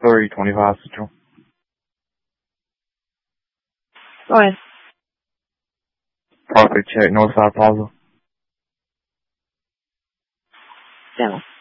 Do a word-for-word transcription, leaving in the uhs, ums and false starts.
thirty twenty-five Central. Go ahead. Perfect check, Northside Plaza. Demo.